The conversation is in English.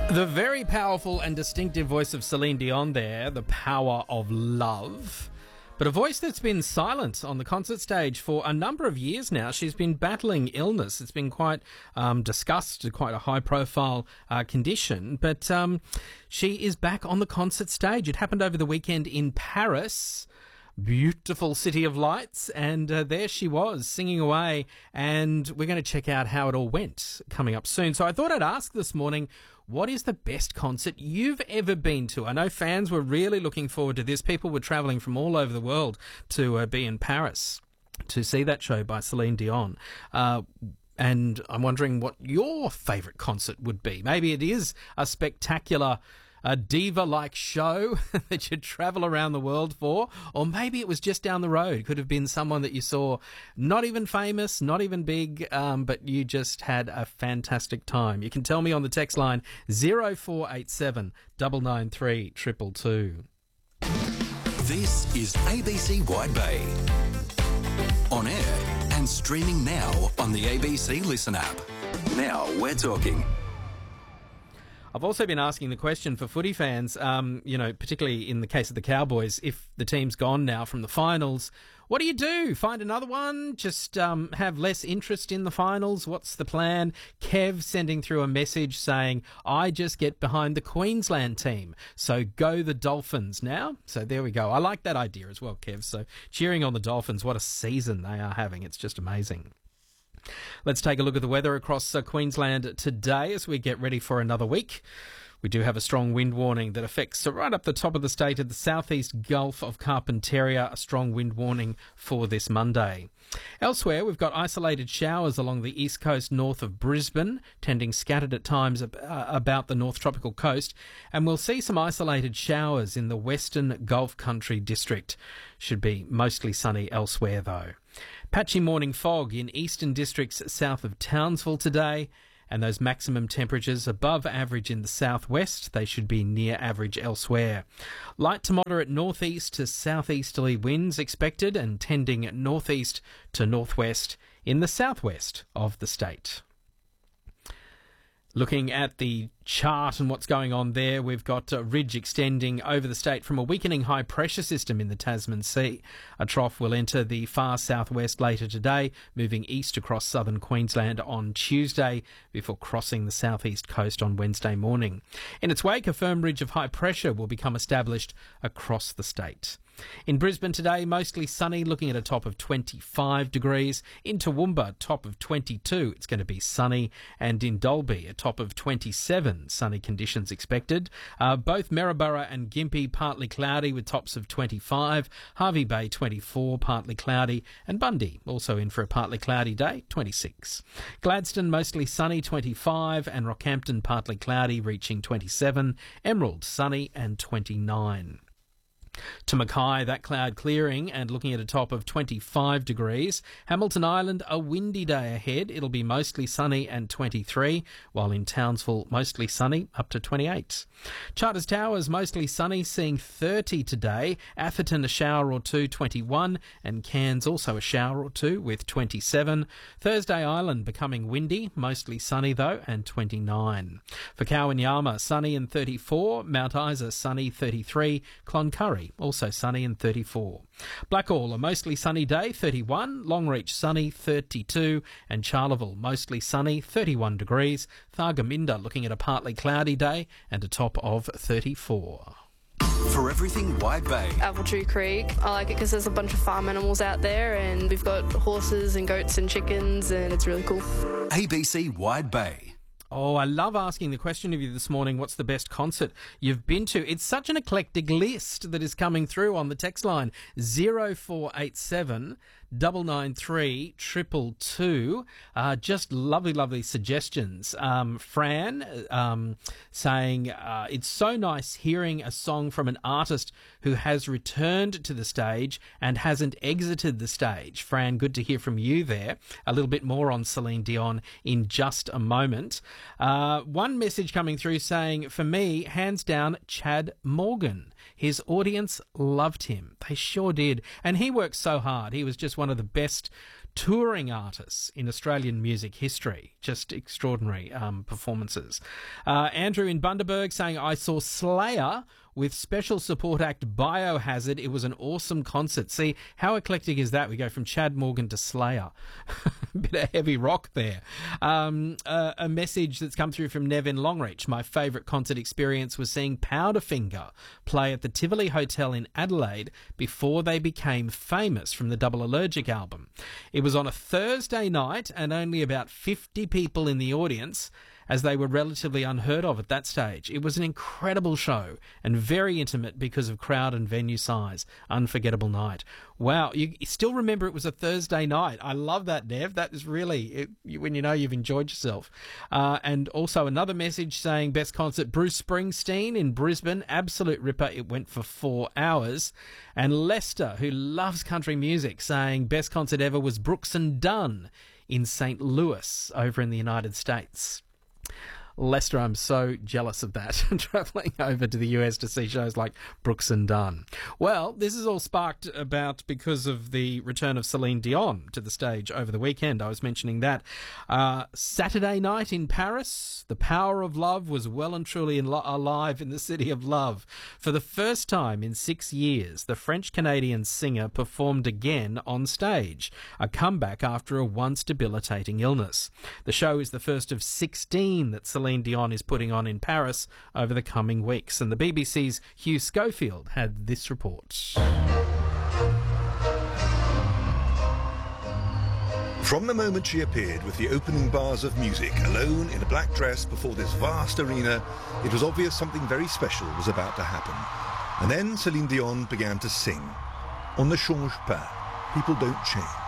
The very powerful and distinctive voice of Celine Dion there, The Power of Love. But a voice that's been silent on the concert stage for a number of years now. She's been battling illness. It's been quite discussed, quite a high-profile condition. But she is back on the concert stage. It happened over the weekend in Paris. Beautiful city of lights, and there she was singing away, and we're going to check out how it all went coming up soon. So I thought I'd ask this morning, what is the best concert you've ever been to? I know fans were really looking forward to this. People were travelling from all over the world to be in Paris to see that show by Celine Dion. And I'm wondering what your favourite concert would be. Maybe it is a spectacular diva-like show that you travel around the world for, or maybe it was just down the road. It could have been someone that you saw, not even famous, not even big, but you just had a fantastic time. You can tell me on the text line 0487 993 222. This is ABC Wide Bay. On air and streaming now on the ABC Listen app. Now we're talking. I've also been asking the question for footy fans, particularly in the case of the Cowboys, if the team's gone now from the finals, what do? Find another one? Just have less interest in the finals? What's the plan? Kev sending through a message saying, I just get behind the Queensland team, so go the Dolphins now. So there we go. I like that idea as well, Kev. So cheering on the Dolphins. What a season they are having. It's just amazing. Let's take a look at the weather across Queensland today as we get ready for another week. We do have a strong wind warning that affects right up the top of the state of the southeast Gulf of Carpentaria, a strong wind warning for this Monday. Elsewhere, we've got isolated showers along the east coast north of Brisbane, tending scattered at times about the North Tropical Coast, and we'll see some isolated showers in the western Gulf Country district. Should be mostly sunny elsewhere though. Patchy morning fog in eastern districts south of Townsville today, and those maximum temperatures above average in the southwest. They should be near average elsewhere. Light to moderate northeast to southeasterly winds expected, and tending northeast to northwest in the southwest of the state. Looking at the chart and what's going on there, we've got a ridge extending over the state from a weakening high pressure system in the Tasman Sea. A trough will enter the far southwest later today, moving east across southern Queensland on Tuesday before crossing the southeast coast on Wednesday morning. In its wake, a firm ridge of high pressure will become established across the state. In Brisbane today, mostly sunny, looking at a top of 25 degrees. In Toowoomba, top of 22, it's going to be sunny. And in Dalby, a top of 27, sunny conditions expected. Both Maryborough and Gympie, partly cloudy with tops of 25. Hervey Bay, 24, partly cloudy. And Bundy, also in for a partly cloudy day, 26. Gladstone, mostly sunny, 25. And Rockhampton, partly cloudy, reaching 27. Emerald, sunny and 29. To Mackay, that cloud clearing and looking at a top of 25 degrees. Hamilton Island, a windy day ahead. It'll be mostly sunny and 23, while in Townsville, mostly sunny, up to 28. Charters Towers, mostly sunny, seeing 30 today. Atherton, a shower or two, 21, and Cairns, also a shower or two, with 27. Thursday Island, becoming windy, mostly sunny though, and 29. For Cowan-Yarma, sunny and 34. Mount Isa, sunny, 33. Cloncurry, also sunny and 34. Blackall, a mostly sunny day, 31. Longreach, sunny, 32. And Charleville, mostly sunny, 31 degrees. Thargomindah, looking at a partly cloudy day and a top of 34. For everything Wide Bay. Appletree Creek. I like it because there's a bunch of farm animals out there, and we've got horses and goats and chickens, and it's really cool. ABC Wide Bay. Oh, I love asking the question of you this morning, what's the best concert you've been to? It's such an eclectic list that is coming through on the text line 0487 993 222. Just lovely suggestions. Fran saying, it's so nice hearing a song from an artist who has returned to the stage and hasn't exited the stage. Fran, good to hear from you there. A little bit more on Celine Dion in just a moment. One message coming through saying, for me, hands down, Chad Morgan. His audience loved him. They sure did. And he worked so hard. He was just one of the best touring artists in Australian music history. Just extraordinary performances. Andrew in Bundaberg saying, I saw Slayer with special support act Biohazard. It was an awesome concert. See, how eclectic is that? We go from Chad Morgan to Slayer. A bit of heavy rock there. A message that's come through from Nev in Longreach. My favourite concert experience was seeing Powderfinger play at the Tivoli Hotel in Adelaide before they became famous from the Double Allergic album. It was on a Thursday night and only about 50 people in the audience, as they were relatively unheard of at that stage. It was an incredible show and very intimate because of crowd and venue size. Unforgettable night. Wow, you still remember it was a Thursday night. I love that, Nev. That is really when you know you've enjoyed yourself. And also another message saying best concert, Bruce Springsteen in Brisbane. Absolute ripper. It went for 4 hours. And Lester, who loves country music, saying best concert ever was Brooks and Dunn in St. Louis over in the United States. Lester, I'm so jealous of that, travelling over to the US to see shows like Brooks and Dunn. Well, this is all sparked about because of the return of Celine Dion to the stage over the weekend. I was mentioning that. Saturday night in Paris, the power of love was well and truly alive in the city of love. For the first time in 6 years, the French-Canadian singer performed again on stage, a comeback after a once debilitating illness. The show is the first of 16 that Celine Dion is putting on in Paris over the coming weeks. And the BBC's Hugh Schofield had this report. From the moment she appeared with the opening bars of music, alone in a black dress before this vast arena, it was obvious something very special was about to happen. And then Celine Dion began to sing. On ne change pas. People don't change.